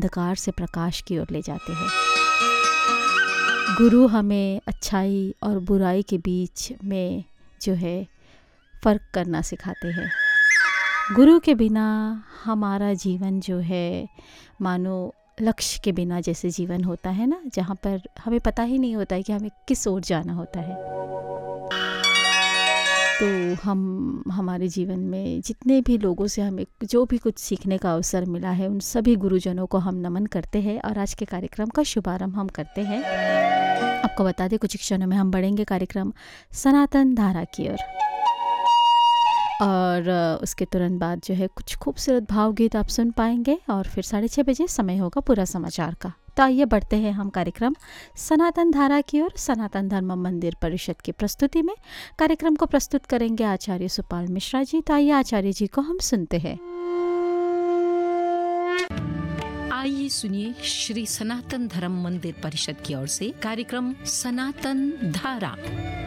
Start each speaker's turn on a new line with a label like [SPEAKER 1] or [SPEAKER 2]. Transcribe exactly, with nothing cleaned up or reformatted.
[SPEAKER 1] अंधकार से प्रकाश की ओर ले जाते हैं। गुरु हमें अच्छाई और बुराई के बीच में जो है फ़र्क करना सिखाते हैं। गुरु के बिना हमारा जीवन जो है मानो लक्ष्य के बिना जैसे जीवन होता है ना, जहाँ पर हमें पता ही नहीं होता है कि हमें किस ओर जाना होता है। तो हम हमारे जीवन में जितने भी लोगों से हमें जो भी कुछ सीखने का अवसर मिला है, उन सभी गुरुजनों को हम नमन करते हैं और आज के कार्यक्रम का शुभारंभ हम करते हैं। आपको बता दें, कुछ क्षणों में हम बढ़ेंगे कार्यक्रम सनातन धारा की ओर, और उसके तुरंत बाद जो है कुछ खूबसूरत भावगीत आप सुन पाएंगे और फिर साढ़े छः बजे समय होगा पूरा समाचार का। तो आइए बढ़ते हैं हम कार्यक्रम सनातन धारा की ओर। सनातन धर्म मंदिर परिषद की प्रस्तुति में कार्यक्रम को प्रस्तुत करेंगे आचार्य सुपाल मिश्रा जी। तो आइए आचार्य जी को हम सुनते हैं।
[SPEAKER 2] आइए सुनिए श्री सनातन धर्म मंदिर परिषद की ओर से कार्यक्रम सनातन धारा।